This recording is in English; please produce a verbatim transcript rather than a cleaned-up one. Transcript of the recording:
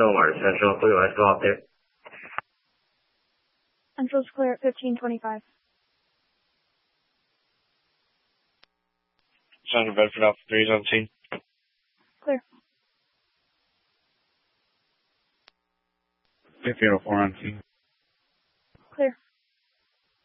Omar, Central, Blue, let's go up there. Central's clear at fifteen twenty-five. Central Bedford Alpha three is on scene. Clear. fifteen oh four on scene.